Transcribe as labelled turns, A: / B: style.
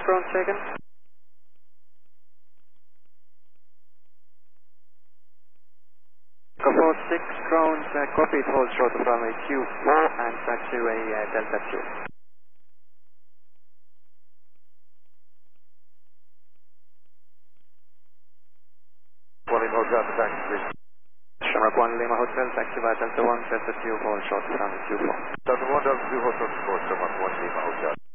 A: ground taken. Echo 46 ground, copied, hold short of runway Q4 and taxiway Delta 2.
B: Volume Hotel to taxi.
A: Shamrock 1 Lima Hotel, taxi by Delta 1, Delta 2, hold short of runway Q4.
B: Delta 1, Delta 2, hold short of course, Shamrock 1 Lima Hotel.